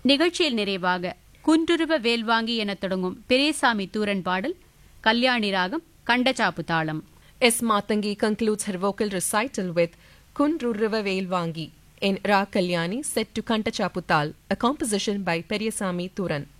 நிகழ்ச்சியில் நிறைவாக குன்றுருவ வேல்வாங்கி எனத் தொடங்கும் பெரியசாமி தூரன் பாடல், கல்யாணி ராகம், கண்டச்சாப்பு தாளம். S. Matangi concludes her vocal recital with Kundruruva Velvangi in Ra Kalyani set to Kantachaputal, a composition by Periyasamy Thuran.